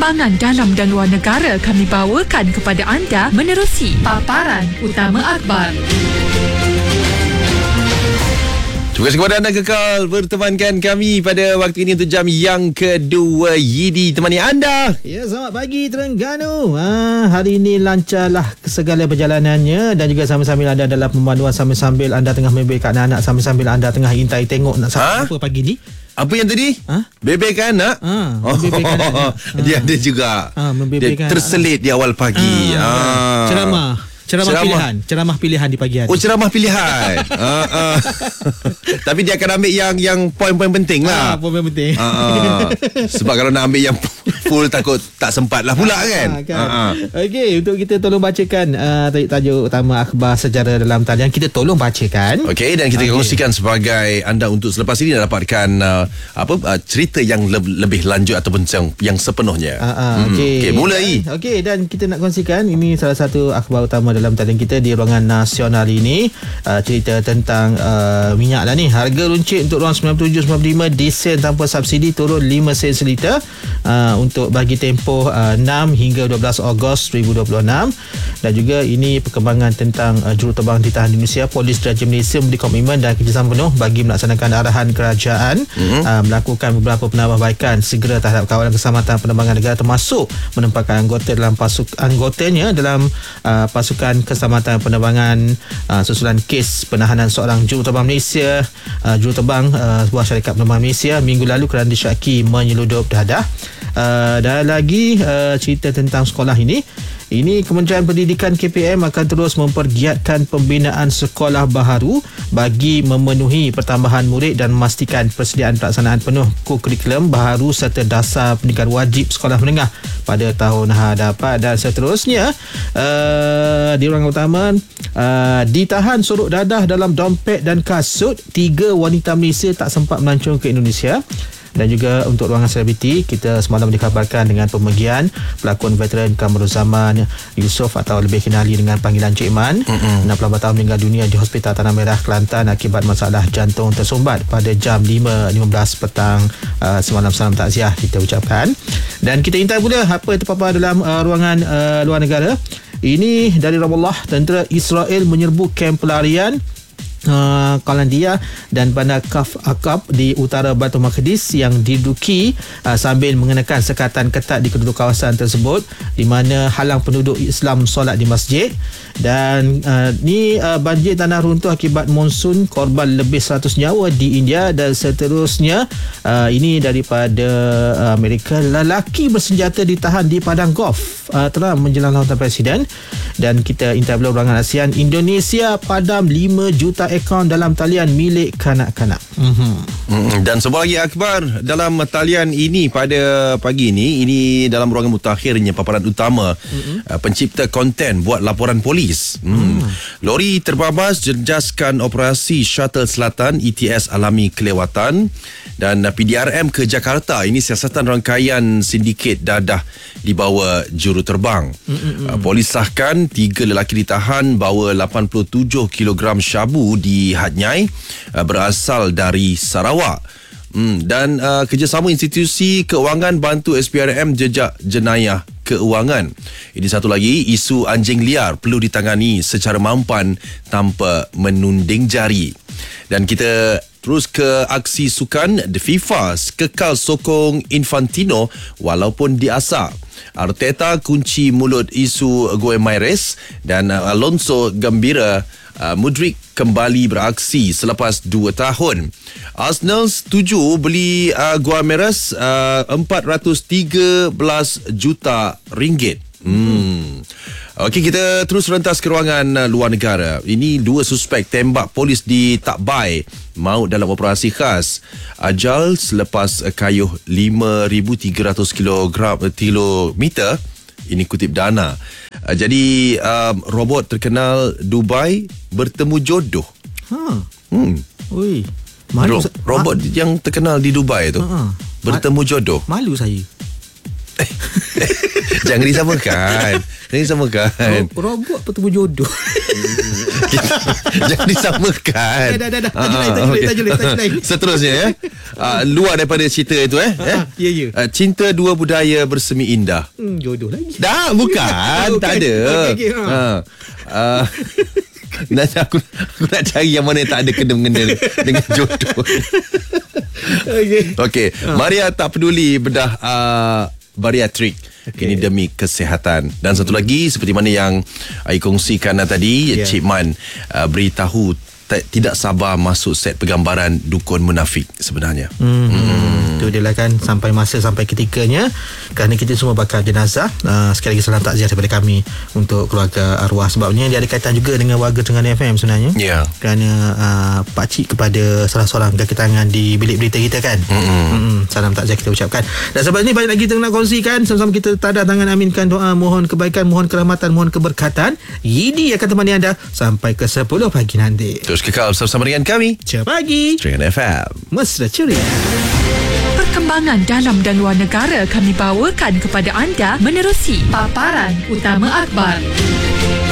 perkembangan dalam dan luar negara kami bawakan kepada anda menerusi paparan utama akhbar. Terima kasih kepada anda kekal bertemankan kami pada waktu ini untuk jam yang kedua. Yidi temani anda. Ya, selamat pagi Terengganu. Hari ini lancarlah segala perjalanannya dan juga sambil-sambil anda dalam pemanduan, sambil-sambil anda tengah membebekkan anak, sambil-sambil anda tengah intai tengok nak sampai apa pagi ni. Apa yang tadi? Bebekkan anak? Membebekkan anak. Dia ada juga. Membebekkan dia terselit di awal pagi. Ceramah pilihan di pagi hari. Oh, ceramah pilihan. Tapi dia akan ambil yang poin-poin penting lah. Poin penting. Sebab kalau nak ambil yang full takut tak sempat lah pula kan. Okey, untuk kita tolong bacakan tajuk utama akhbar sejarah dalam talian. Kita tolong bacakan. Okey, dan kita kongsikan sebagai anda untuk selepas ini dapatkan cerita yang lebih lanjut ataupun yang sepenuhnya. Okey, mulai. Okey, dan kita nak kongsikan ini salah satu akhbar utama dalam talian kita di ruangan nasional ini. Cerita tentang minyak lah ni. Harga runcit untuk ruang 97-95 diesel tanpa subsidi turun 5 sen seliter untuk bagi tempoh 6 hingga 12 Ogos 2026. Dan juga ini perkembangan tentang juruterbang ditahan di Indonesia. Polis Diraja Malaysia memberi komitmen dan kerjasama penuh bagi melaksanakan arahan kerajaan melakukan beberapa penambahbaikan segera terhadap kawalan keselamatan penerbangan negara, termasuk menempatkan anggota dalam anggotanya dalam pasukan keselamatan penerbangan susulan kes penahanan seorang juruterbang Malaysia, juruterbang sebuah syarikat penerbangan Malaysia minggu lalu kerana disyaki menyeludup dadah. Dan lagi cerita tentang sekolah ini Kementerian Pendidikan KPM akan terus mempergiatkan pembinaan sekolah baharu bagi memenuhi pertambahan murid dan memastikan persediaan pelaksanaan penuh kurikulum baharu serta dasar pendidikan wajib sekolah menengah pada tahun hadapan. Dan seterusnya di ruangan utama ditahan sorok dadah dalam dompet dan kasut, 3 wanita Malaysia tak sempat melancong ke Indonesia. Dan juga untuk ruangan selebriti, kita semalam dikabarkan dengan pemergian pelakon veteran Kamaruzaman Yusof atau lebih kenali dengan panggilan Cik Man, 68 tahun meninggal dunia di Hospital Tanah Merah, Kelantan akibat masalah jantung tersumbat pada jam 5.15 petang semalam. Salam takziah kita ucapkan. Dan kita intai pula apa yang terpapar dalam ruangan luar negara. Ini dari Ramallah, tentera Israel menyerbu kamp pelarian Qalandia dan bandar Kaf Akab di utara Baitul Maqdis yang diduduki sambil mengenakan sekatan ketat di kedua kawasan tersebut, di mana halang penduduk Islam solat di masjid. Dan banjir tanah runtuh akibat monsun, korban lebih 100 nyawa di India. Dan seterusnya ini daripada Amerika, lelaki bersenjata ditahan di padang golf telah menjelang lautan presiden. Dan kita intai pula ruangan ASEAN, Indonesia padam 5 juta akaun dalam talian milik kanak-kanak. Dan sebuah lagi akhbar dalam talian ini pada pagi ini dalam ruangan mutakhirnya paparan utama pencipta konten buat laporan polis. Lori terbabas jejaskan operasi Shuttle Selatan ETS alami kelewatan. Dan PDRM ke Jakarta, ini siasatan rangkaian sindiket dadah di bawah juruterbang. Polis sahkan 3 lelaki ditahan bawa 87 kg syabu di Hatnyai berasal dari Sarawak. Dan kerjasama institusi keuangan bantu SPRM jejak jenayah keuangan. Ini satu lagi, isu anjing liar perlu ditangani secara mampan tanpa menunding jari. Dan kita terus ke aksi sukan. The FIFA kekal sokong Infantino walaupun diasak. Arteta kunci mulut isu Guimaraes dan Alonso gembira Mudryk kembali beraksi selepas 2 tahun. Arsenal setuju beli Guimaraes 413 juta ringgit. Okey, kita terus rentas ke ruangan luar negara. Ini 2 suspek tembak polis di Takbai maut dalam operasi khas. Ajal selepas kayuh 5,300 kilometer. Ini kutip Dana. Jadi robot terkenal Dubai bertemu jodoh. Ui, malu robot yang terkenal di Dubai tu bertemu jodoh. Malu saya. Jangan disamakan. Robot bertemu jodoh. Jangan disamakan. Dah. Tajuk lain. Seterusnya ya. Luar daripada cerita itu Ya. cinta dua budaya bersemi indah. Jodoh lagi. Dah, bukan. Tak ada. Okey. Aku nak cari yang mana yang tak ada kena-mengena dengan jodoh. Okey. Maria tak peduli bedah bariatrik. Ini demi kesihatan. Dan satu lagi seperti mana yang Ai kongsikan tadi, Cik Man beritahu tidak sabar masuk set penggambaran dukun munafik sebenarnya. Itu dia lah kan, sampai ketikanya, kerana kita semua bakal jenazah. Sekali lagi salam takziah daripada kami untuk keluarga arwah, sebabnya dia ada kaitan juga dengan warga Terengganu FM sebenarnya. Kerana pakcik kepada salah seorang kaki tangan di bilik berita kita kan. Salam takziah kita ucapkan. Dan sebab ni banyak lagi kita nak kongsikan. Sama-sama kita tadah tangan, aminkan doa, mohon kebaikan, mohon kerahmatan, mohon keberkatan. Yidi akan temani anda sampai ke 10 pagi nanti. Terus kekal bersama dengan kami Pagi Terengganu FM, mesra ceria. Perkembangan dalam dan luar negara kami bawakan kepada anda menerusi paparan utama akhbar.